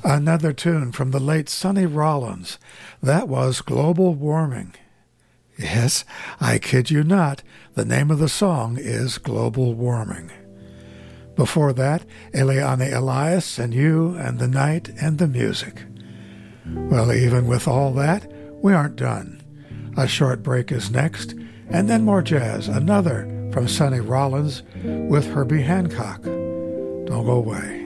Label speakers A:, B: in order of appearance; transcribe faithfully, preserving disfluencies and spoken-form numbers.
A: Another tune from the late Sonny Rollins. That was Global Warming. Yes, I kid you not, the name of the song is Global Warming. Before that, Eliane Elias and You and the Night and the Music. Well, even with all that, we aren't done. A short break is next, and then more jazz, another from Sonny Rollins with Herbie Hancock. Don't go away.